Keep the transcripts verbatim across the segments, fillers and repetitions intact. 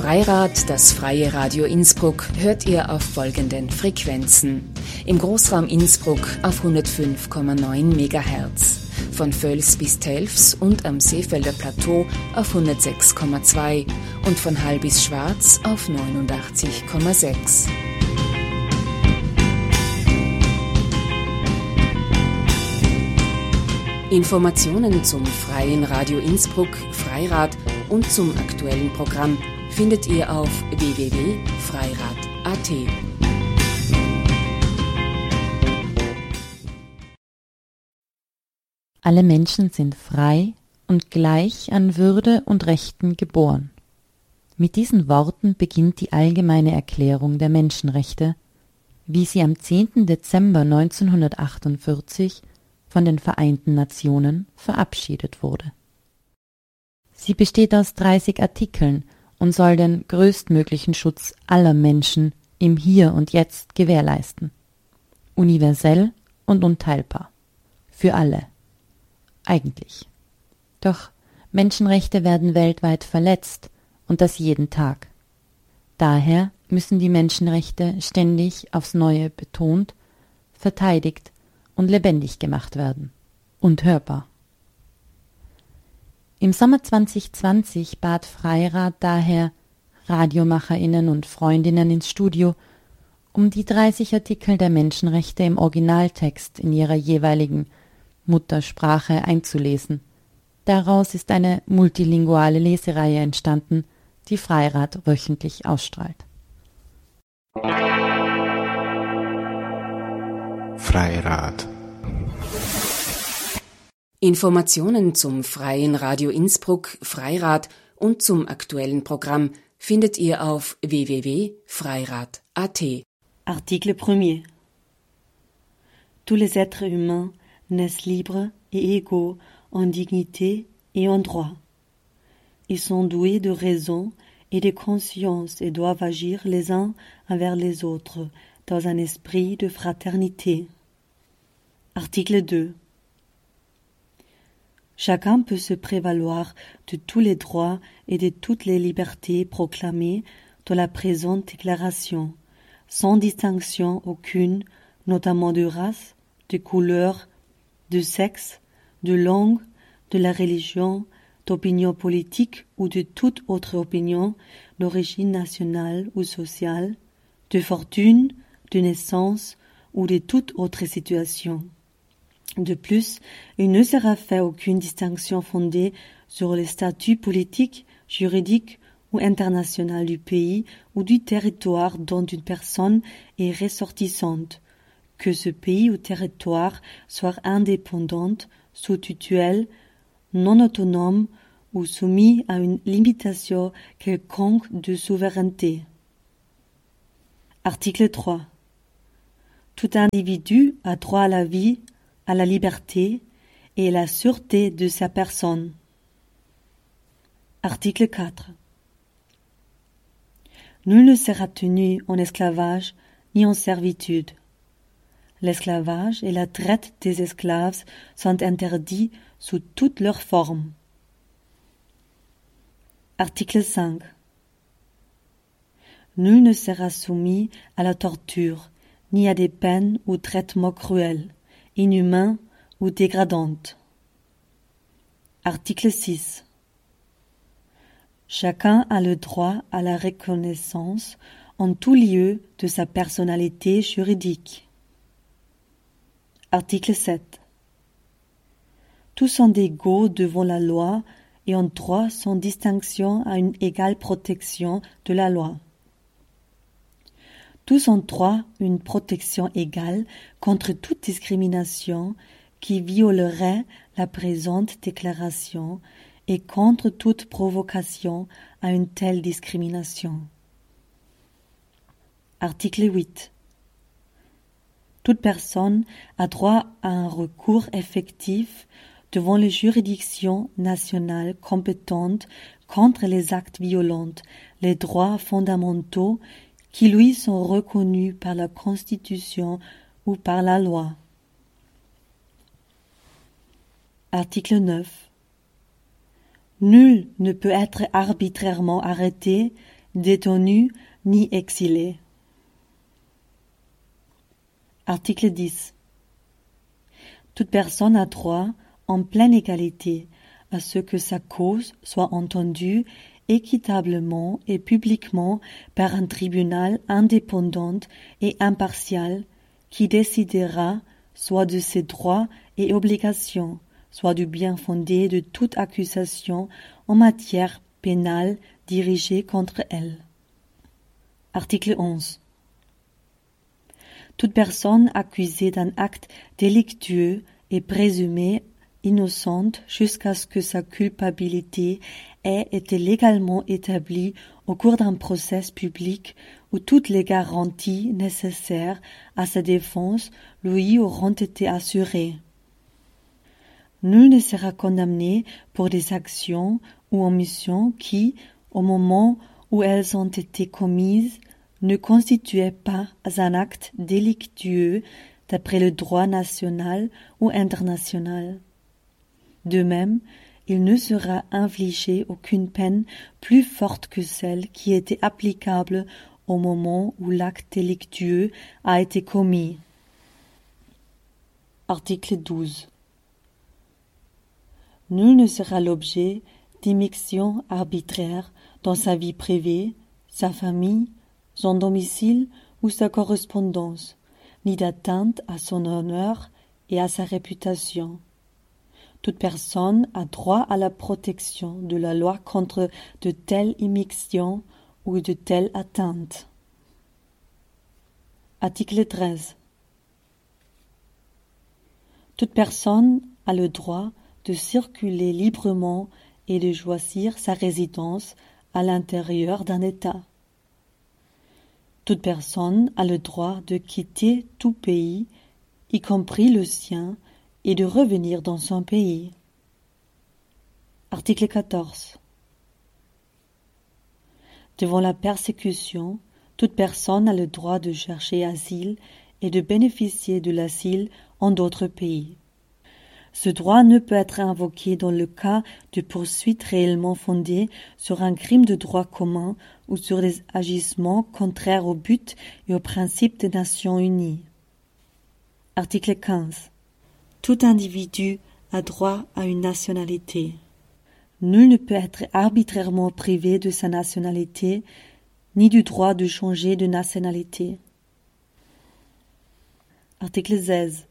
Freirad, das freie Radio Innsbruck, hört ihr auf folgenden Frequenzen. Im Großraum Innsbruck auf hundertfünf Komma neun Megahertz, von Völs bis Telfs und am Seefelder Plateau auf hundertsechs Komma zwei und von Hall bis Schwarz auf neunundachtzig Komma sechs. Informationen zum freien Radio Innsbruck, Freirad und zum aktuellen Programm findet ihr auf w w w punkt freirad punkt a t. Alle Menschen sind frei und gleich an Würde und Rechten geboren. Mit diesen Worten beginnt die Allgemeine Erklärung der Menschenrechte, wie sie am zehnten Dezember neunzehnhundertachtundvierzig von den Vereinten Nationen verabschiedet wurde. Sie besteht aus dreißig Artikeln und soll den größtmöglichen Schutz aller Menschen im Hier und Jetzt gewährleisten. Universell und unteilbar. Für alle. Eigentlich. Doch Menschenrechte werden weltweit verletzt und das jeden Tag. Daher müssen die Menschenrechte ständig aufs Neue betont, verteidigt und lebendig gemacht werden und hörbar. Im Sommer zwanzig zwanzig bat Freirad daher RadiomacherInnen und Freundinnen ins Studio, um die dreißig Artikel der Menschenrechte im Originaltext in ihrer jeweiligen Muttersprache einzulesen. Daraus ist eine multilinguale Lesereihe entstanden, die Freirad wöchentlich ausstrahlt. Freirad. Informationen zum freien Radio Innsbruck, Freirad und zum aktuellen Programm findet ihr auf w w w punkt freirad punkt a t. Article premier. Tous les êtres humains naissent libres et égaux en dignité et en droit. Ils sont doués de raison et de conscience et doivent agir les uns envers les autres dans un esprit de fraternité. Article deux. Chacun peut se prévaloir de tous les droits et de toutes les libertés proclamées dans la présente déclaration, sans distinction aucune, notamment de race, de couleur, de sexe, de langue, de la religion, d'opinion politique ou de toute autre opinion d'origine nationale ou sociale, de fortune, de naissance ou de toute autre situation. De plus, il ne sera fait aucune distinction fondée sur le statut politique, juridique ou international du pays ou du territoire dont une personne est ressortissante, que ce pays ou territoire soit indépendante, sous tutelle, non autonome ou soumis à une limitation quelconque de souveraineté. Article trois. Tout individu a droit à la vie, à la liberté et à la sûreté de sa personne. Article quatre. Nul ne sera tenu en esclavage ni en servitude. L'esclavage et la traite des esclaves sont interdits sous toutes leurs formes. Article cinq. Nul ne sera soumis à la torture, ni à des peines ou traitements cruels, inhumains ou dégradantes. Article six. Chacun a le droit à la reconnaissance en tout lieu de sa personnalité juridique. Article sept. Tous sont égaux devant la loi et ont droit sans distinction à une égale protection de la loi. Tous ont droit à une protection égale contre toute discrimination qui violerait la présente déclaration et contre toute provocation à une telle discrimination. Article huit. Toute personne a droit à un recours effectif devant les juridictions nationales compétentes contre les actes violents, les droits fondamentaux qui lui sont reconnus par la Constitution ou par la loi. Article neuf. Nul ne peut être arbitrairement arrêté, détenu ni exilé. Article dix. Toute personne a droit, en pleine égalité, à ce que sa cause soit entendue équitablement et publiquement par un tribunal indépendant et impartial qui décidera soit de ses droits et obligations, soit du bien fondé de toute accusation en matière pénale dirigée contre elle. Article onze. Toute personne accusée d'un acte délictueux est présumée innocente jusqu'à ce que sa culpabilité ait été légalement établie au cours d'un procès public où toutes les garanties nécessaires à sa défense lui auront été assurées. Nul ne sera condamné pour des actions ou omissions qui, au moment où elles ont été commises, ne constituaient pas un acte délictueux d'après le droit national ou international. De même, il ne sera infligé aucune peine plus forte que celle qui était applicable au moment où l'acte délictueux a été commis. Article douze. Nul ne sera l'objet d'immixtion arbitraire dans sa vie privée, sa famille, son domicile ou sa correspondance, ni d'atteinte à son honneur et à sa réputation. Toute personne a droit à la protection de la loi contre de telles immixtions ou de telles atteintes. Article treize. Toute personne a le droit de circuler librement et de choisir sa résidence à l'intérieur d'un État. Toute personne a le droit de quitter tout pays, y compris le sien, et de revenir dans son pays. Article quatorze. Devant la persécution, toute personne a le droit de chercher asile et de bénéficier de l'asile en d'autres pays. Ce droit ne peut être invoqué dans le cas de poursuites réellement fondées sur un crime de droit commun ou sur des agissements contraires au but et aux principes des Nations unies. Article quinze. Tout individu a droit à une nationalité. Nul ne peut être arbitrairement privé de sa nationalité, ni du droit de changer de nationalité. Article seize.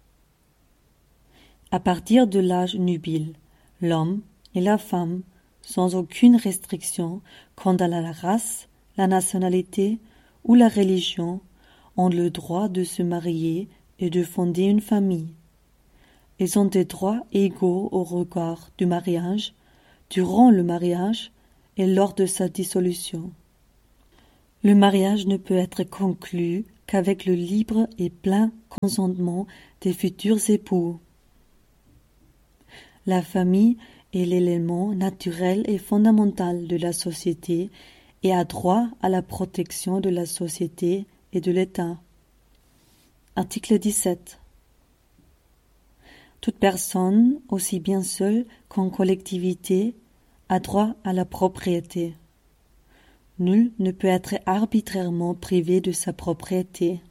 À partir de l'âge nubile, l'homme et la femme, sans aucune restriction quant à la race, la nationalité ou la religion, ont le droit de se marier et de fonder une famille. Ils ont des droits égaux au regard du mariage, durant le mariage et lors de sa dissolution. Le mariage ne peut être conclu qu'avec le libre et plein consentement des futurs époux. La famille est l'élément naturel et fondamental de la société et a droit à la protection de la société et de l'État. Article dix-sept. Toute personne, aussi bien seule qu'en collectivité, a droit à la propriété. Nul ne peut être arbitrairement privé de sa propriété.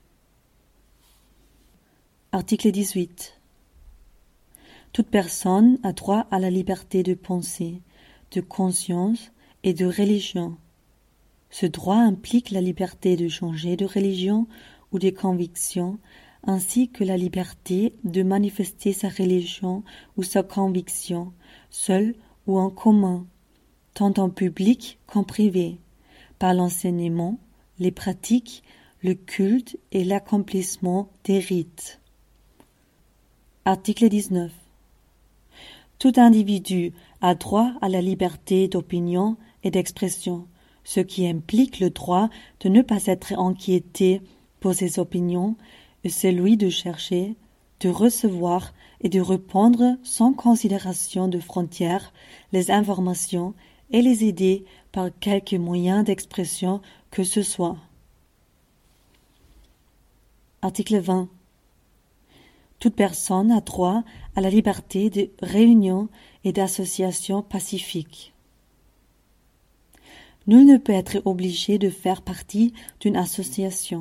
Article dix-huit. Toute personne a droit à la liberté de pensée, de conscience et de religion. Ce droit implique la liberté de changer de religion ou de conviction, ainsi que la liberté de manifester sa religion ou sa conviction, seule ou en commun, tant en public qu'en privé, par l'enseignement, les pratiques, le culte et l'accomplissement des rites. Article dix-neuf. Tout individu a droit à la liberté d'opinion et d'expression, ce qui implique le droit de ne pas être inquiété pour ses opinions et celui de chercher, de recevoir et de répondre sans considération de frontières les informations et les idées par quelque moyen d'expression que ce soit. Article vingt. Toute personne a droit à la liberté de réunion et d'association pacifique. Nul ne peut être obligé de faire partie d'une association.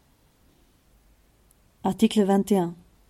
Article vingt et un.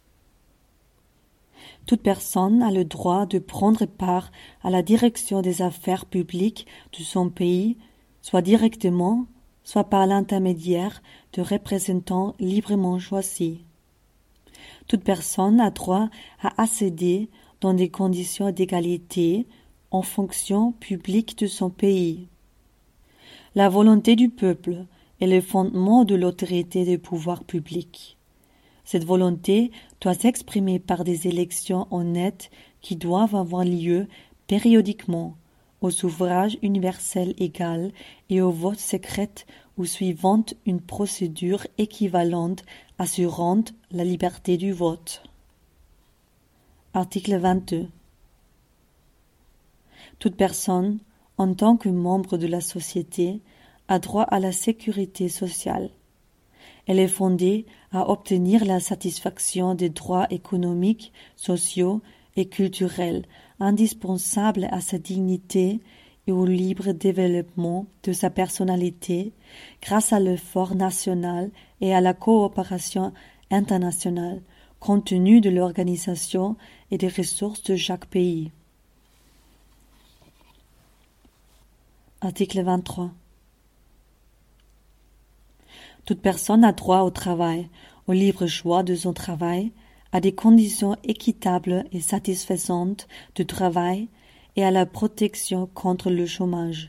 Toute personne a le droit de prendre part à la direction des affaires publiques de son pays, soit directement, soit par l'intermédiaire de représentants librement choisis. Toute personne a droit à accéder dans des conditions d'égalité en fonction publique de son pays. La volonté du peuple est le fondement de l'autorité des pouvoirs publics. Cette volonté doit s'exprimer par des élections honnêtes qui doivent avoir lieu périodiquement, au suffrage universel égal et au vote secret ou suivant une procédure équivalente assurant la liberté du vote. Article vingt-deux. Toute personne, en tant que membre de la société, a droit à la sécurité sociale. Elle est fondée à obtenir la satisfaction des droits économiques, sociaux et culturels indispensables à sa dignité et au libre développement de sa personnalité grâce à l'effort national et à la coopération internationale, compte tenu de l'organisation et des ressources de chaque pays. Article vingt-trois. Toute personne a droit au travail, au libre choix de son travail, à des conditions équitables et satisfaisantes de travail et à la protection contre le chômage.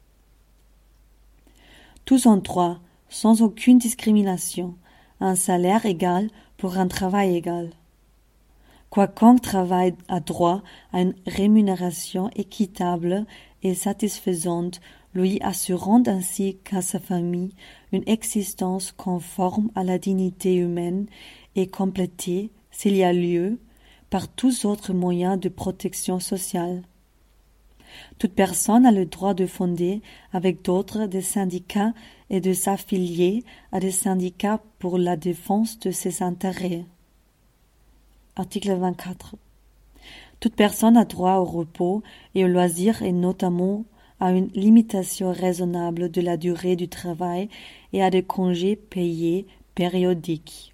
Tous ont droit, sans aucune discrimination, à un salaire égal pour un travail égal. Quiconque travaille a droit à une rémunération équitable et satisfaisante, lui assurant ainsi qu'à sa famille une existence conforme à la dignité humaine et complétée, s'il y a lieu, par tous autres moyens de protection sociale. Toute personne a le droit de fonder avec d'autres des syndicats et de s'affilier à des syndicats pour la défense de ses intérêts. Article vingt-quatre. Toute personne a droit au repos et au loisir et notamment à une limitation raisonnable de la durée du travail et à des congés payés périodiques.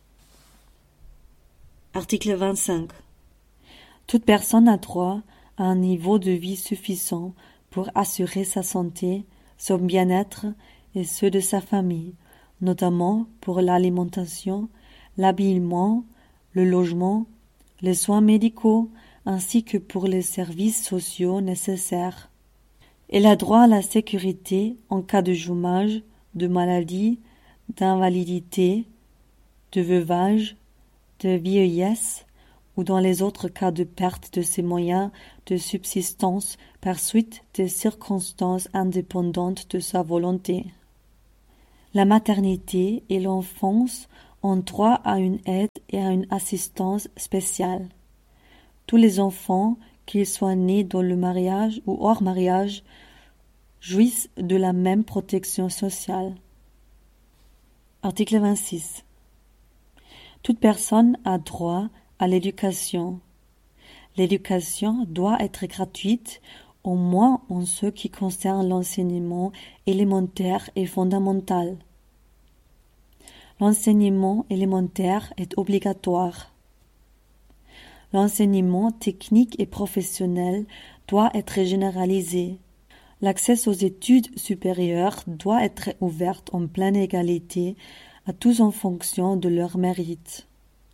Article vingt-cinq. Toute personne a droit à un niveau de vie suffisant pour assurer sa santé, son bien-être et ceux de sa famille, notamment pour l'alimentation, l'habillement, le logement, les soins médicaux ainsi que pour les services sociaux nécessaires. Elle a droit à la sécurité en cas de chômage, de maladie, d'invalidité, de veuvage, de vieillesse ou dans les autres cas de perte de ses moyens de subsistance par suite des circonstances indépendantes de sa volonté. La maternité et l'enfance ont droit à une aide et à une assistance spéciale. Tous les enfants, qu'ils soient nés dans le mariage ou hors mariage, jouissent de la même protection sociale. Article vingt-six. Toute personne a droit à l'éducation. L'éducation doit être gratuite, au moins en ce qui concerne l'enseignement élémentaire et fondamental. L'enseignement élémentaire est obligatoire. L'enseignement technique et professionnel doit être généralisé. L'accès aux études supérieures doit être ouvert en pleine égalité à tous en fonction de leur mérite.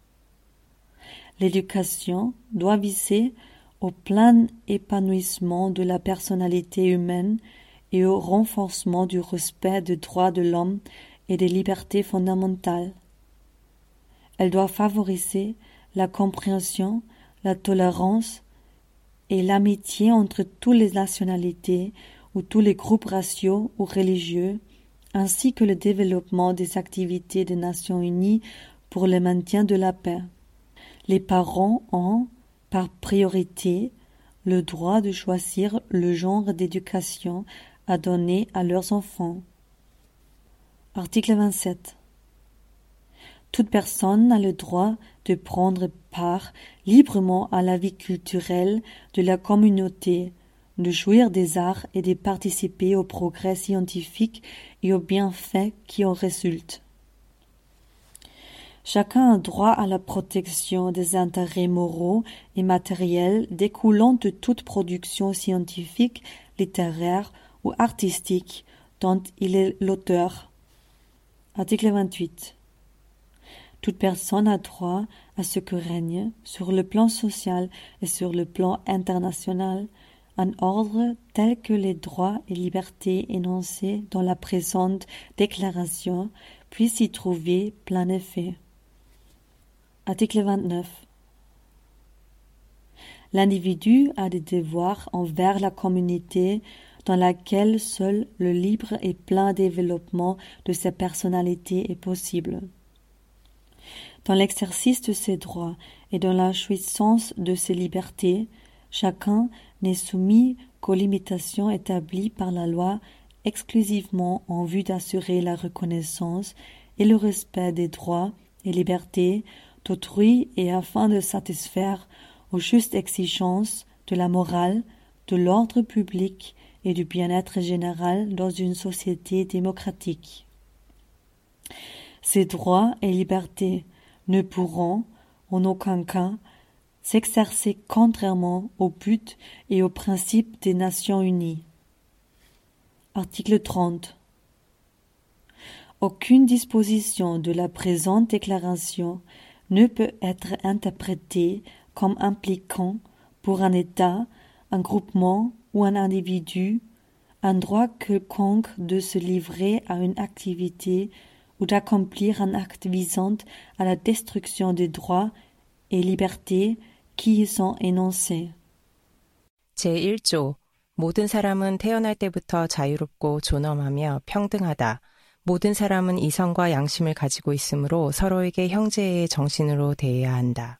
L'éducation doit viser au plein épanouissement de la personnalité humaine et au renforcement du respect des droits de l'homme et des libertés fondamentales. Elle doit favoriser la compréhension, la tolérance et l'amitié entre toutes les nationalités ou tous les groupes raciaux ou religieux, ainsi que le développement des activités des Nations Unies pour le maintien de la paix. Les parents ont, par priorité, le droit de choisir le genre d'éducation à donner à leurs enfants. Article vingt-sept. Toute personne a le droit de prendre part librement à la vie culturelle de la communauté, de jouir des arts et de participer au progrès scientifique et aux bienfaits qui en résultent. Chacun a droit à la protection des intérêts moraux et matériels découlant de toute production scientifique, littéraire ou artistique dont il est l'auteur. Article vingt-huit. Toute personne a droit à ce que règne, sur le plan social et sur le plan international, un ordre tel que les droits et libertés énoncés dans la présente déclaration puissent y trouver plein effet. Article vingt-neuf. L'individu a des devoirs envers la communauté dans laquelle seul le libre et plein développement de sa personnalité est possible. Dans l'exercice de ses droits et dans la jouissance de ses libertés, chacun n'est soumis qu'aux limitations établies par la loi exclusivement en vue d'assurer la reconnaissance et le respect des droits et libertés d'autrui et afin de satisfaire aux justes exigences de la morale, de l'ordre public et du bien-être général dans une société démocratique. Ces droits et libertés ne pourront, en aucun cas, s'exercer contrairement au but et aux principes des Nations unies. Article trente. Aucune disposition de la présente déclaration ne peut être interprétée comme impliquant pour un État, un groupement ou un individu un droit quelconque de se livrer à une activité ou d'accomplir un acte visant à la destruction des droits et libertés qui y sont énoncés. 제일 조. 모든 사람은 태어날 때부터 자유롭고 존엄하며 평등하다. 모든 사람은 이성과 양심을 가지고 있으므로 서로에게 형제의 정신으로 대해야 한다.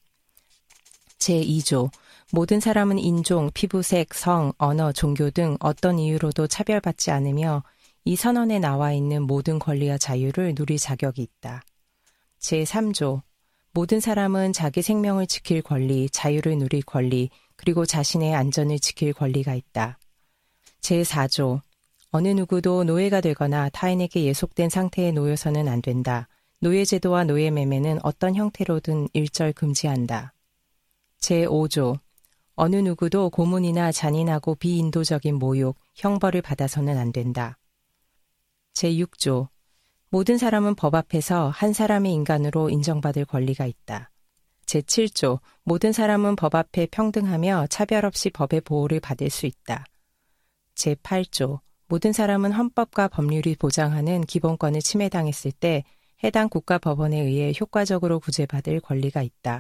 제이 조. 모든 사람은 인종, 피부색, 성, 언어, 종교 등 어떤 이유로도 차별받지 않으며 이 선언에 나와 있는 모든 권리와 자유를 누릴 자격이 있다. 제삼 조. 모든 사람은 자기 생명을 지킬 권리, 자유를 누릴 권리, 그리고 자신의 안전을 지킬 권리가 있다. 제사 조. 어느 누구도 노예가 되거나 타인에게 예속된 상태에 놓여서는 안 된다. 노예제도와 노예매매는 어떤 형태로든 일절 금지한다. 제오 조. 어느 누구도 고문이나 잔인하고 비인도적인 모욕, 형벌을 받아서는 안 된다. 제육 조. 모든 사람은 법 앞에서 한 사람의 인간으로 인정받을 권리가 있다. 제칠 조. 모든 사람은 법 앞에 평등하며 차별 없이 법의 보호를 받을 수 있다. 제팔 조. 모든 사람은 헌법과 법률이 보장하는 기본권을 침해당했을 때 해당 국가법원에 의해 효과적으로 구제받을 권리가 있다.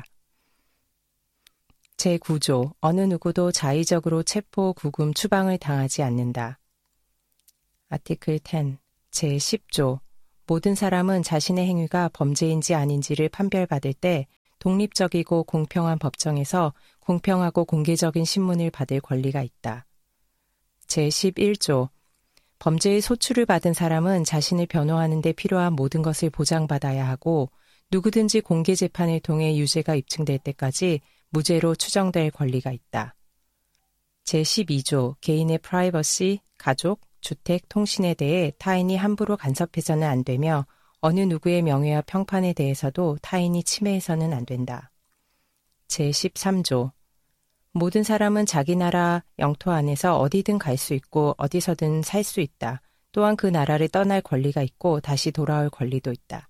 제구 조. 어느 누구도 자의적으로 체포, 구금, 추방을 당하지 않는다. 아티클 텐. 제십 조. 모든 사람은 자신의 행위가 범죄인지 아닌지를 판별받을 때 독립적이고 공평한 법정에서 공평하고 공개적인 신문을 받을 권리가 있다. 제십일 조. 범죄의 소출을 받은 사람은 자신을 변호하는 데 필요한 모든 것을 보장받아야 하고 누구든지 공개 재판을 통해 유죄가 입증될 때까지 무죄로 추정될 권리가 있다. 제십이 조. 개인의 프라이버시, 가족, 주택, 통신에 대해 타인이 함부로 간섭해서는 안 되며 어느 누구의 명예와 평판에 대해서도 타인이 침해해서는 안 된다. 제십삼 조. 모든 사람은 자기 나라 영토 안에서 어디든 갈 수 있고 어디서든 살 수 있다. 또한 그 나라를 떠날 권리가 있고 다시 돌아올 권리도 있다.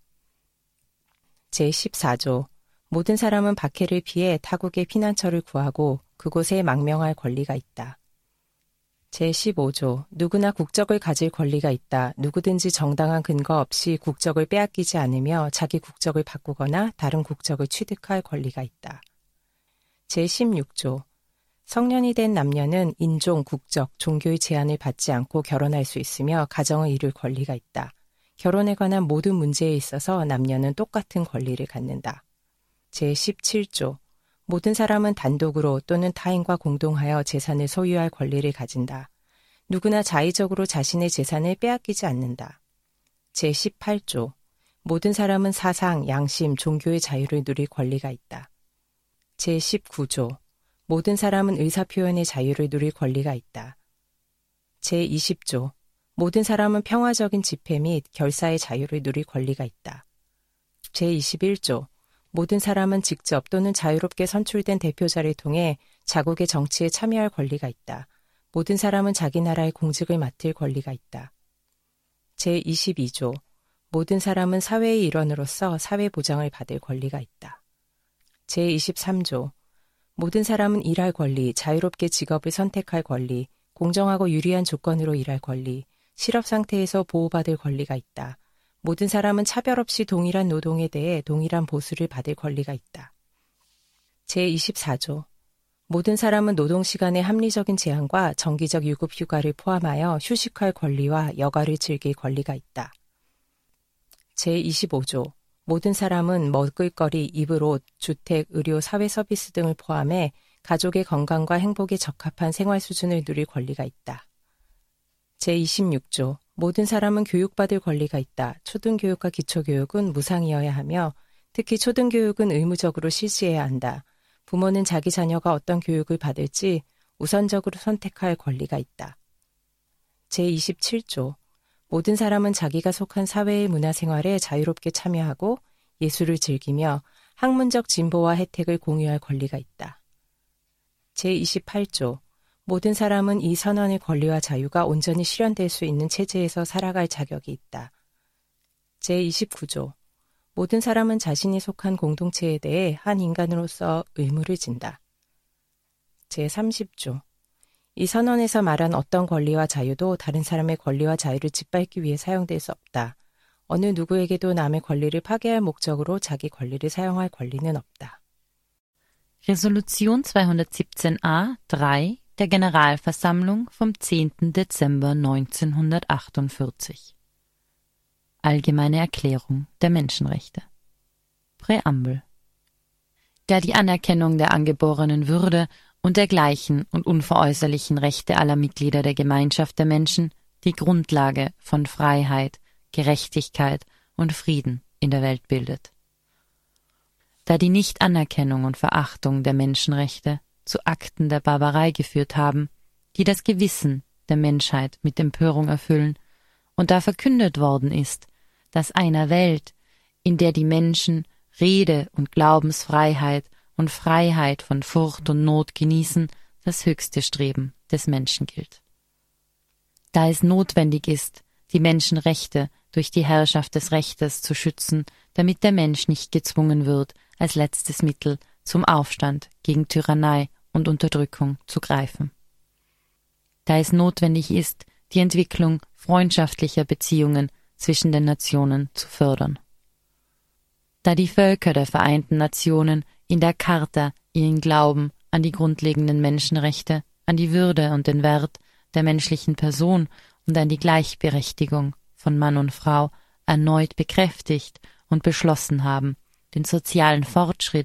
제십사 조. 모든 사람은 박해를 피해 타국의 피난처를 구하고 그곳에 망명할 권리가 있다. 제십오 조. 누구나 국적을 가질 권리가 있다. 누구든지 정당한 근거 없이 국적을 빼앗기지 않으며 자기 국적을 바꾸거나 다른 국적을 취득할 권리가 있다. 제십육 조. 성년이 된 남녀는 인종, 국적, 종교의 제한을 받지 않고 결혼할 수 있으며 가정을 이룰 권리가 있다. 결혼에 관한 모든 문제에 있어서 남녀는 똑같은 권리를 갖는다. 제십칠 조. 모든 사람은 단독으로 또는 타인과 공동하여 재산을 소유할 권리를 가진다. 누구나 자의적으로 자신의 재산을 빼앗기지 않는다. 제십팔 조. 모든 사람은 사상, 양심, 종교의 자유를 누릴 권리가 있다. 제십구 조. 모든 사람은 의사표현의 자유를 누릴 권리가 있다. 제이십 조 모든 사람은 평화적인 집회 및 결사의 자유를 누릴 권리가 있다. 제이십일 조 모든 사람은 직접 또는 자유롭게 선출된 대표자를 통해 자국의 정치에 참여할 권리가 있다. 모든 사람은 자기 나라의 공직을 맡을 권리가 있다. 제이십이 조 모든 사람은 사회의 일원으로서 사회 보장을 받을 권리가 있다. 제이십삼 조 모든 사람은 일할 권리, 자유롭게 직업을 선택할 권리, 공정하고 유리한 조건으로 일할 권리, 실업 상태에서 보호받을 권리가 있다. 모든 사람은 차별 없이 동일한 노동에 대해 동일한 보수를 받을 권리가 있다. 제이십사 조 모든 사람은 노동시간의 합리적인 제한과 정기적 유급 휴가를 포함하여 휴식할 권리와 여가를 즐길 권리가 있다. 제이십오 조 모든 사람은 먹을 거리, 입을 옷, 주택, 의료, 사회 서비스 등을 포함해 가족의 건강과 행복에 적합한 생활 수준을 누릴 권리가 있다. 제이십육 조 모든 사람은 교육받을 권리가 있다. 초등교육과 기초교육은 무상이어야 하며 특히 초등교육은 의무적으로 실시해야 한다. 부모는 자기 자녀가 어떤 교육을 받을지 우선적으로 선택할 권리가 있다. 제이십칠 조 모든 사람은 자기가 속한 사회의 문화생활에 자유롭게 참여하고 예술을 즐기며 학문적 진보와 혜택을 공유할 권리가 있다. 제이십팔 조 모든 사람은 이 선언의 권리와 자유가 온전히 실현될 수 있는 체제에서 살아갈 자격이 있다. 제이십구 조 모든 사람은 자신이 속한 공동체에 대해 한 인간으로서 의무를 진다. 제삼십 조 이 선언에서 말한 어떤 권리와 자유도 다른 사람의 권리와 자유를 짓밟기 위해 사용될 수 없다. 어느 누구에게도 남의 권리를 파괴할 목적으로 자기 권리를 사용할 권리는 없다. Resolution zweihundertsiebzehn a drei der Generalversammlung vom zehnten Dezember neunzehnhundertachtundvierzig. Allgemeine Erklärung der Menschenrechte. Präambel. Da die Anerkennung der angeborenen Würde und der gleichen und unveräußerlichen Rechte aller Mitglieder der Gemeinschaft der Menschen die Grundlage von Freiheit, Gerechtigkeit und Frieden in der Welt bildet. Da die Nichtanerkennung und Verachtung der Menschenrechte zu Akten der Barbarei geführt haben, die das Gewissen der Menschheit mit Empörung erfüllen, und da verkündet worden ist, dass einer Welt, in der die Menschen Rede- und Glaubensfreiheit und Freiheit von Furcht und Not genießen, das höchste Streben des Menschen gilt. Da es notwendig ist, die Menschenrechte durch die Herrschaft des Rechtes zu schützen, damit der Mensch nicht gezwungen wird, als letztes Mittel zum Aufstand gegen Tyrannei und Unterdrückung zu greifen. Da es notwendig ist, die Entwicklung freundschaftlicher Beziehungen zwischen den Nationen zu fördern. Da die Völker der Vereinten Nationen in der Charta ihren Glauben an die grundlegenden Menschenrechte, an die Würde und den Wert der menschlichen Person und an die Gleichberechtigung von Mann und Frau erneut bekräftigt und beschlossen haben, den sozialen Fortschritt